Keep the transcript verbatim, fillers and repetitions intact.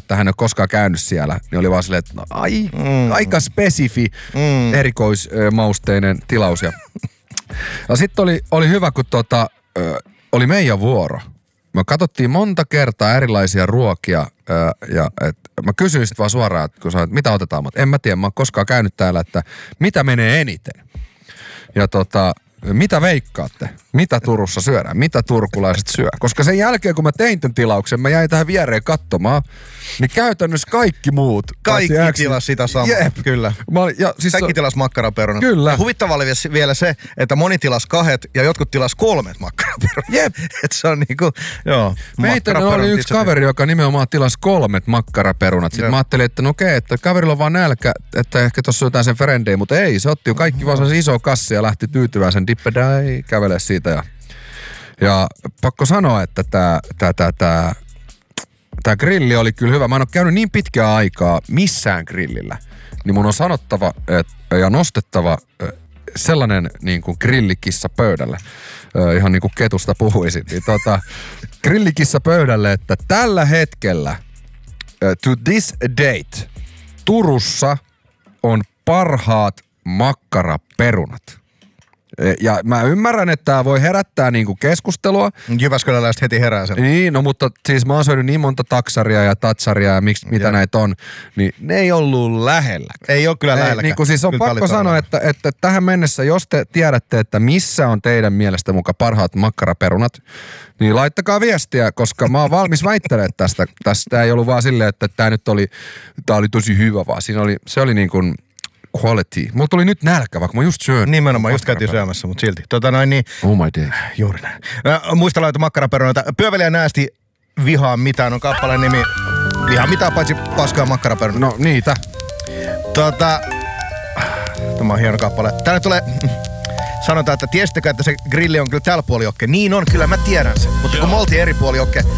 että hän ei ole koskaan käynyt siellä, niin oli vaan silleen, että no, ai, mm. aika spesifi, mm. erikoismausteinen tilaus. Ja, ja sitten oli, oli hyvä, kun tota, ö, oli meidän vuoro. Me katsottiin monta kertaa erilaisia ruokia ö, ja et, mä kysyin sitten vaan suoraan, että kun sanoit, mitä otetaan, mutta en mä tiedä, mä oon koskaan käynyt täällä, että mitä menee eniten. Ja tota... Mitä veikkaatte? Mitä Turussa syödään? Mitä turkulaiset syö? Koska sen jälkeen, kun mä tein tämän tilauksen, mä jäin tähän viereen katsomaan, niin käytännössä kaikki muut. Kaikki tilas sitä samaa, Jep. kyllä. Mä olin, ja siis kaikki tilas makkaraperunat. Kyllä. Ja huvittavaa oli vielä se, että moni tilas kahdet ja jotkut tilas kolmet makkaraperunat. Jep. Että se on niinku, joo. Meitä oli yksi kaveri, joka nimenomaan tilasi kolmet makkaraperunat. Sitten Jep. mä ajattelin, että no okei, että kaverilla on vaan nälkä, että ehkä tossa on jotain sen frendejä, mutta ei, se otti jo kaikki vaan sellaisen iso kassi ja lähti tyytyvään sen dippedai kävelee siitä ja, ja pakko sanoa, että tää, tää, tää, tää, tää grilli oli kyllä hyvä. Mä en ole käynyt niin pitkää aikaa missään grillillä, niin mun on sanottava et, ja nostettava sellainen niin kuin grillikissa pöydälle, ihan niin kuin ketusta puhuisin, niin tota, grillikissa pöydälle, että tällä hetkellä to this date Turussa on parhaat makkaraperunat. Ja mä ymmärrän, että tää voi herättää niinku keskustelua. Jyväskyläläiset heti herää sen. Niin, no mutta siis mä oon syönyt niin monta taksaria ja tatsaria ja miksi, mitä näitä on, niin ne ei ollut lähellä. Ei ole kyllä lähellä. Niin siis on kyllä pakko sanoa, että, että tähän mennessä, jos te tiedätte, että missä on teidän mielestä muka parhaat makkaraperunat, niin laittakaa viestiä, koska mä oon valmis väittelemään tästä. Tästä ei ollut vaan silleen, että tää nyt oli, tää oli tosi hyvä, vaan siinä oli, se oli niin kuin quality. Mulla tuli nyt nälkä, vaikka mä just syön. Nimenomaan, just käytiin syömässä, mutta silti. Tota noin niin... Oh my day. Juuri näin. Muista laita makkaraperunoita. Pyöveliä näästi vihaa mitään on kappaleen nimi. Vihaa mitään paitsi paskaa makkaraperunoita. No niitä. Tota... Tämä on hieno kappale. Tänne tulee... Sanotaan, että tiesittekö, että se grilli on kyllä tällä puoli jokke. Niin on, kyllä mä tiedän sen. Mutta kun me oltiin eri puoli jokke,